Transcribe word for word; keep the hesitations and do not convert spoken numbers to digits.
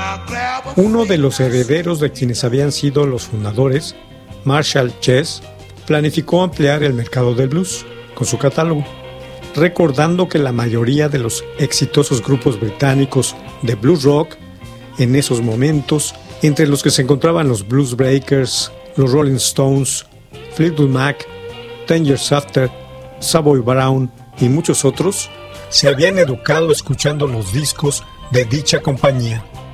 Uno de los herederos de quienes habían sido los fundadores, Marshall Chess, planificó ampliar el mercado del blues con su catálogo, recordando que la mayoría de los exitosos grupos británicos de blues rock en esos momentos, entre los que se encontraban los Blues Breakers, los Rolling Stones, Fleetwood Mac, Ten Years After, Savoy Brown y muchos otros, se habían educado escuchando los discos de dicha compañía.